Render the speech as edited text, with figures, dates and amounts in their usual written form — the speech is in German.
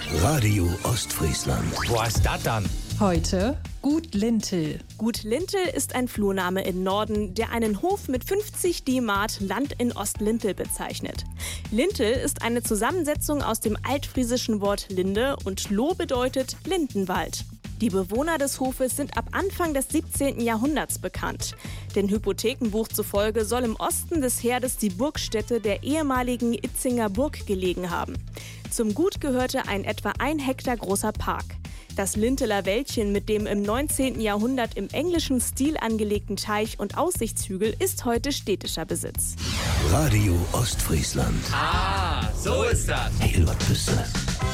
Radio Ostfriesland. Wo ist das dann? Heute Gut Lintel. Gut Lintel ist ein Flurname im Norden, der einen Hof mit 50 DM Land in Ostlintel bezeichnet. Lintel ist eine Zusammensetzung aus dem altfriesischen Wort Linde und Loh bedeutet Lindenwald. Die Bewohner des Hofes sind ab Anfang des 17. Jahrhunderts bekannt. Dem Hypothekenbuch zufolge soll im Osten des Herdes die Burgstätte der ehemaligen Itzinger Burg gelegen haben. Zum Gut gehörte ein etwa 1 Hektar großer Park. Das Linteler Wäldchen mit dem im 19. Jahrhundert im englischen Stil angelegten Teich und Aussichtshügel ist heute städtischer Besitz. Radio Ostfriesland. Ah, so ist das. Hey, was ist das?